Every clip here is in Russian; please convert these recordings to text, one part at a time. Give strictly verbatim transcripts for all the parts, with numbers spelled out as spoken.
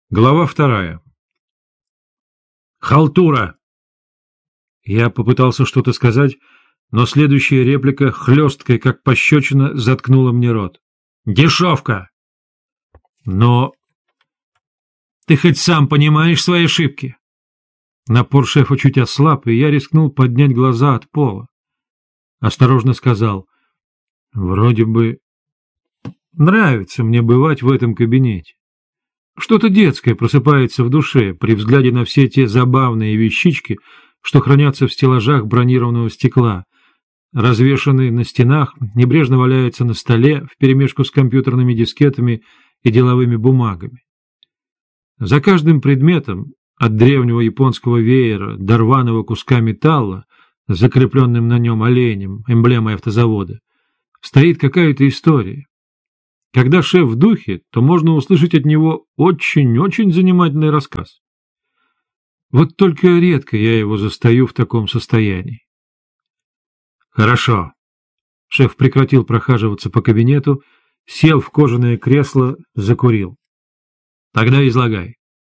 Глава вторая. «Халтура!» Я попытался что-то сказать, но следующая реплика, хлесткая, как пощечина, заткнула мне рот. «Дешевка!» «Но ты хоть сам понимаешь свои ошибки?» Напор шефа чуть ослаб, и я рискнул поднять глаза от пола. Осторожно сказал: «Вроде бы нравится мне бывать в этом кабинете. Что-то детское просыпается в душе при взгляде на все те забавные вещички, что хранятся в стеллажах бронированного стекла, развешаны на стенах, небрежно валяются на столе вперемешку с компьютерными дискетами и деловыми бумагами. За каждым предметом, от древнего японского веера до рваного куска металла, закрепленным на нем оленем, эмблемой автозавода, стоит какая-то история. Когда шеф в духе, то можно услышать от него очень-очень занимательный рассказ. Вот только редко я его застаю в таком состоянии. «Хорошо». Шеф прекратил прохаживаться по кабинету, сел в кожаное кресло, закурил. «Тогда излагай».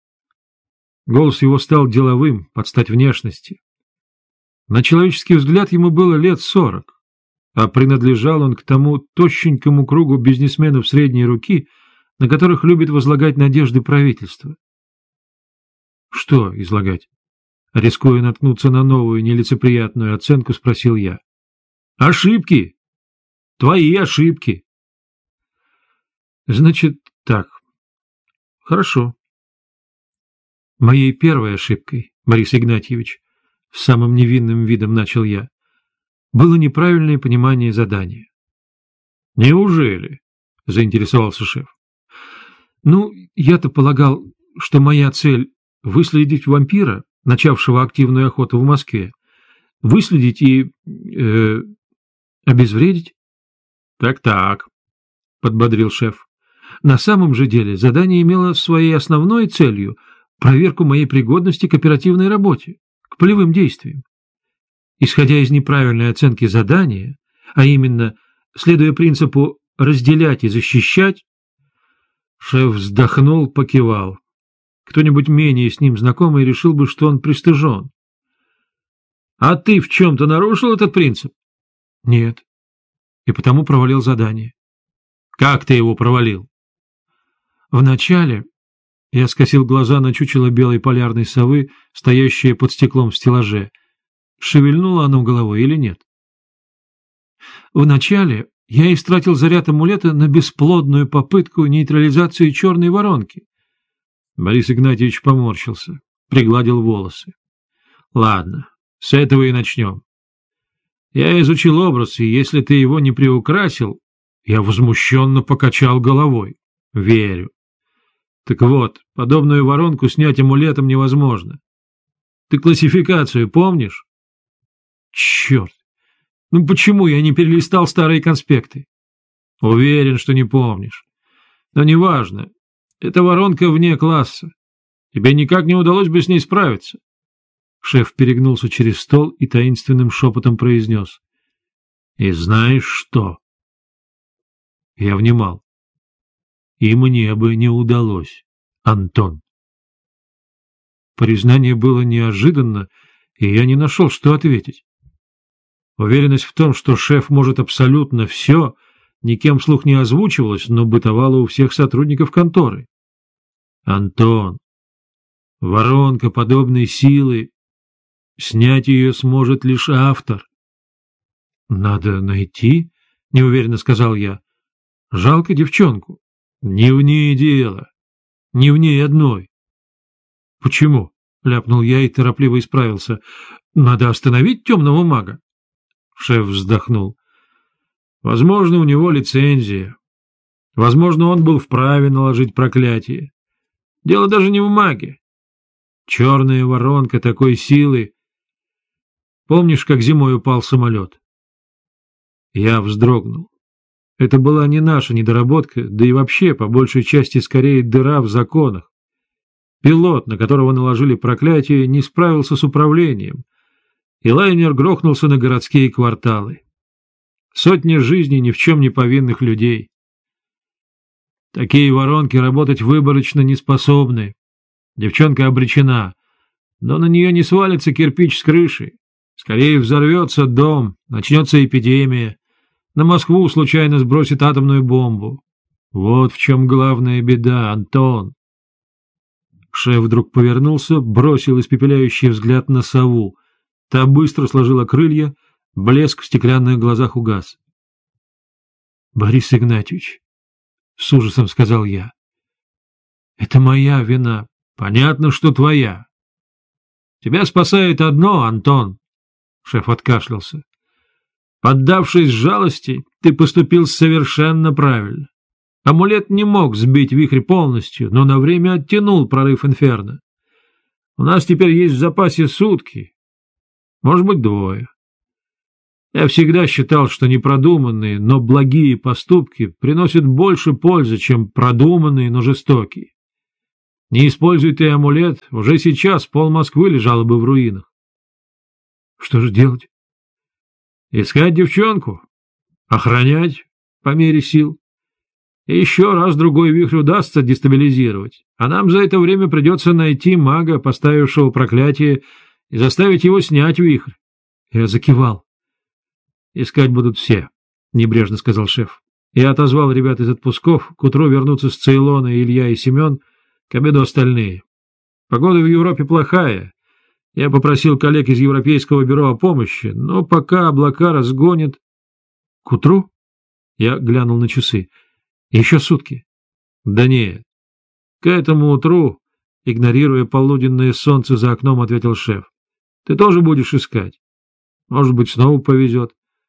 Голос его стал деловым, под стать внешности. На человеческий взгляд ему было лет сорок, а принадлежал он к тому тощенькому кругу бизнесменов средней руки, на которых любит возлагать надежды правительства. «Что излагать?» Рискуя наткнуться на новую нелицеприятную оценку, спросил я. «Ошибки! Твои ошибки!» «Значит, так. Хорошо. Моей первой ошибкой, Борис Игнатьевич, с самым невинным видом начал я, было неправильное понимание задания». «Неужели?» — заинтересовался шеф. «Ну, я-то полагал, что моя цель — выследить вампира, начавшего активную охоту в Москве, выследить и... Э, обезвредить». «Так-так», — подбодрил шеф. «На самом же деле задание имело своей основной целью проверку моей пригодности к оперативной работе, к полевым действиям. Исходя из неправильной оценки задания, а именно, следуя принципу «разделять и защищать», шеф вздохнул, покивал. Кто-нибудь менее с ним знакомый решил бы, что он пристыжен. «А ты в чем-то нарушил этот принцип?» «Нет. И потому провалил задание». «Как ты его провалил?» «Вначале...» Я скосил глаза на чучело белой полярной совы, стоящее под стеклом в стеллаже. Шевельнуло оно головой или нет? Вначале я истратил заряд амулета на бесплодную попытку нейтрализации черной воронки. Борис Игнатьевич поморщился, пригладил волосы. Ладно, с этого и начнем. Я изучил образ, и если ты его не приукрасил, я возмущенно покачал головой. Верю. Так вот, подобную воронку снять амулетом невозможно. Ты классификацию помнишь? Черт! Ну почему я не перелистал старые конспекты? Уверен, что не помнишь. Но неважно. Это воронка вне класса. Тебе никак не удалось бы с ней справиться. Шеф перегнулся через стол и таинственным шепотом произнес. И знаешь что? Я внимал. И мне бы не удалось, Антон. Признание было неожиданно, и я не нашел, что ответить. Уверенность в том, что шеф может абсолютно все, никем вслух не озвучивалась, но бытовала у всех сотрудников конторы. Антон, воронка подобной силы, снять ее сможет лишь автор. Надо найти, неуверенно сказал я. Жалко девчонку. Не в ней дело. Не в ней одной. Почему? Ляпнул я и торопливо исправился. Надо остановить темного мага. Шеф вздохнул. Возможно, у него лицензия. Возможно, он был вправе наложить проклятие. Дело даже не в маге. Черная воронка такой силы. Помнишь, как зимой упал самолет? Я вздрогнул. Это была не наша недоработка, да и вообще, по большей части, скорее дыра в законах. Пилот, на которого наложили проклятие, не справился с управлением, и лайнер грохнулся на городские кварталы. Сотни жизней ни в чем не повинных людей. Такие воронки работать выборочно не способны, Девчонка обречена, но на нее не свалится кирпич с крыши. Скорее взорвется дом, начнется эпидемия. На Москву случайно сбросит атомную бомбу. Вот в чем главная беда, Антон. Шеф вдруг повернулся, бросил испепеляющий взгляд на сову. Та быстро сложила крылья, блеск в стеклянных глазах угас. — Борис Игнатьевич, — с ужасом сказал я, — это моя вина. — Понятно, что твоя. Тебя спасает одно, Антон. Шеф откашлялся. Поддавшись жалости, ты поступил совершенно правильно. Амулет не мог сбить вихрь полностью, но на время оттянул прорыв инферно. У нас теперь есть в запасе сутки, может быть, двое. Я всегда считал, что непродуманные, но благие поступки приносят больше пользы, чем продуманные, но жестокие. Не используй ты амулет, уже сейчас пол Москвы лежало бы в руинах. Что же делать? Искать девчонку, охранять по мере сил. И еще раз-другой вихрь удастся дестабилизировать, а нам за это время придется найти мага, поставившего проклятие, и заставить его снять вихрь. Я закивал. Искать будут все, — небрежно сказал шеф. Я отозвал ребят из отпусков, к утру вернутся с Цейлона Илья и Семен, к обеду остальные. Погода в Европе плохая. Я попросил коллег из Европейского бюро о помощи, но пока облака разгонят... — К утру? Я глянул на часы. — Еще сутки. — Да нет. К этому утру, игнорируя полуденное солнце за окном, ответил шеф. — Ты тоже будешь искать. Может быть, снова повезет.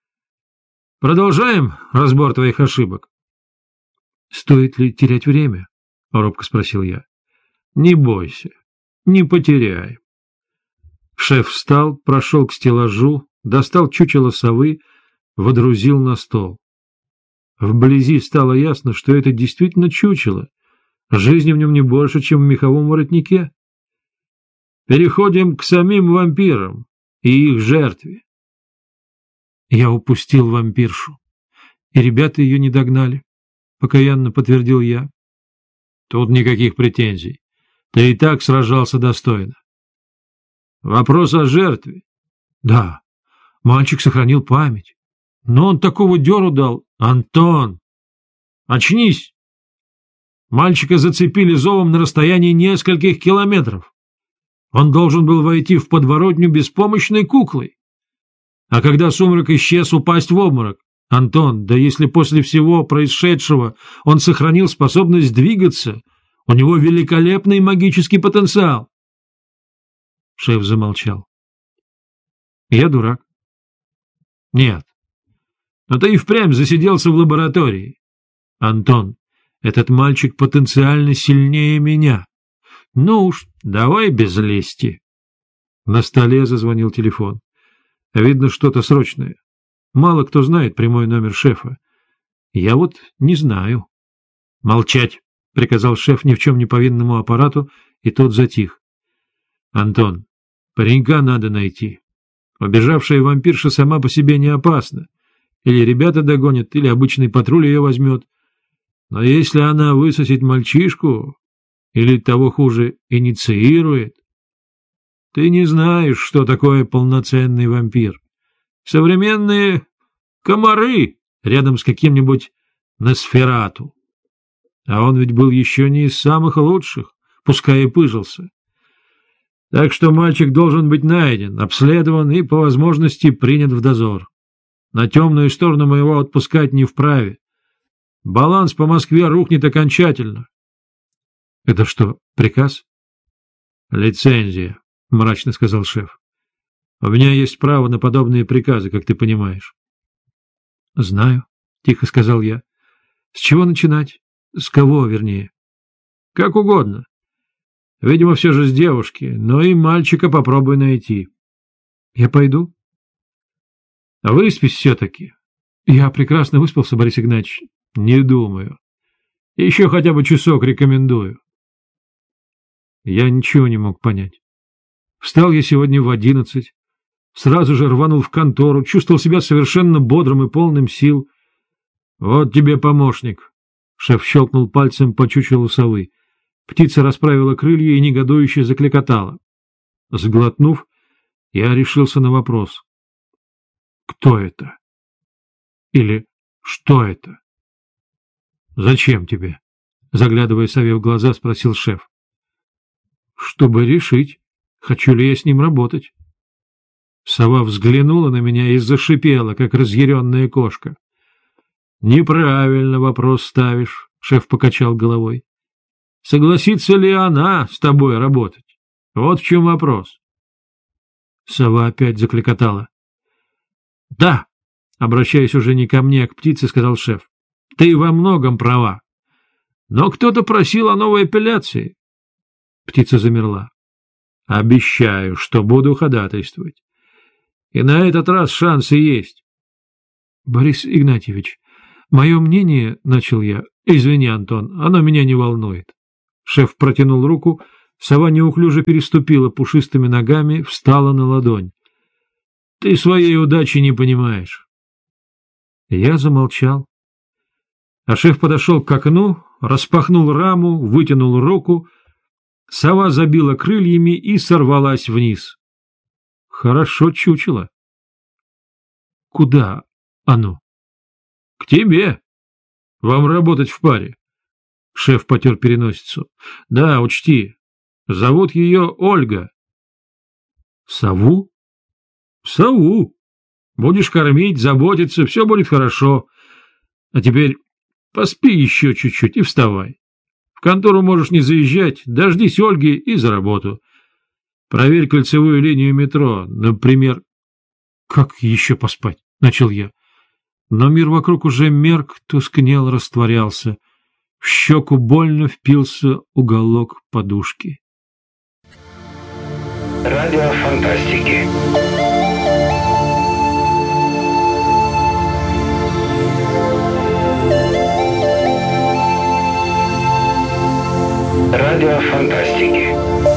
— Продолжаем разбор твоих ошибок? — Стоит ли терять время? — робко спросил я. — Не бойся, не потеряй. Шеф встал, прошел к стеллажу, достал чучело совы, водрузил на стол. Вблизи стало ясно, что это действительно чучело. Жизни в нем не больше, чем в меховом воротнике. Переходим к самим вампирам и их жертве. Я упустил вампиршу, и ребята ее не догнали, — покаянно подтвердил я. Тут никаких претензий. Ты и так сражался достойно. Вопрос о жертве. Да, мальчик сохранил память. Но он такого дёру дал. Антон, очнись! Мальчика зацепили зовом на расстоянии нескольких километров. Он должен был войти в подворотню беспомощной куклой. А когда сумрак исчез, упасть в обморок. Антон, да если после всего происшедшего он сохранил способность двигаться, у него великолепный магический потенциал. Шеф замолчал. Я дурак. Нет. Но ты и впрямь засиделся в лаборатории. Антон, этот мальчик потенциально сильнее меня. Ну уж, давай без лести. На столе зазвонил телефон. Видно, что-то срочное. Мало кто знает прямой номер шефа. Я вот не знаю. Молчать, приказал шеф ни в чем не повинному аппарату, и тот затих. Антон, паренька надо найти. Убежавшая вампирша сама по себе не опасна. Или ребята догонят, или обычный патруль ее возьмет. Но если она высосет мальчишку, или того хуже, инициирует, ты не знаешь, что такое полноценный вампир. Современные комары рядом с каким-нибудь Носферату. А он ведь был еще не из самых лучших, пускай и пыжился. Так что мальчик должен быть найден, обследован и, по возможности, принят в дозор. На темную сторону мы его отпускать не вправе. Баланс по Москве рухнет окончательно. — Это что, приказ? — Лицензия, — мрачно сказал шеф. — У меня есть право на подобные приказы, как ты понимаешь. — Знаю, — тихо сказал я. — С чего начинать? С кого, вернее? — Как угодно. Видимо, все же с девушки, но и мальчика попробуй найти. — Я пойду? — Выспись все-таки. — Я прекрасно выспался, Борис Игнатьевич. — Не думаю. Еще хотя бы часок рекомендую. Я ничего не мог понять. Встал я сегодня в одиннадцать, сразу же рванул в контору, чувствовал себя совершенно бодрым и полным сил. — Вот тебе помощник. Шеф щелкнул пальцем по чучелу совы. Птица расправила крылья и негодующе закликотала. Сглотнув, я решился на вопрос. Кто это? Или что это? Зачем тебе? Заглядывая сове в глаза, спросил шеф. Чтобы решить, хочу ли я с ним работать. Сова взглянула на меня и зашипела, как разъяренная кошка. «Неправильно вопрос ставишь», — шеф покачал головой. «Согласится ли она с тобой работать? Вот в чем вопрос». Сова опять закликотала. «Да», — обращаясь уже не ко мне, а к птице, сказал шеф, — «ты во многом права. Но кто-то просил о новой апелляции». Птица замерла. «Обещаю, что буду ходатайствовать. И на этот раз шансы есть». «Борис Игнатьевич, мое мнение, — начал я, — извини, Антон, оно меня не волнует». Шеф протянул руку, сова неуклюже переступила пушистыми ногами, встала на ладонь. «Ты своей удачи не понимаешь». Я замолчал. А шеф подошел к окну, распахнул раму, вытянул руку. Сова забила крыльями и сорвалась вниз. Хорошо чучело. Куда оно? К тебе. Вам работать в паре. Шеф потер переносицу. Да, учти. Зовут ее Ольга. Сову? Сову. Будешь кормить, заботиться, все будет хорошо. А теперь поспи еще чуть-чуть и вставай. В контору можешь не заезжать, дождись Ольги и за работу. Проверь кольцевую линию метро, например. — Как еще поспать? — начал я. Но мир вокруг уже мерк, тускнел, растворялся. В щеку больно впился уголок подушки. Радио фантастики. Радио фантастики.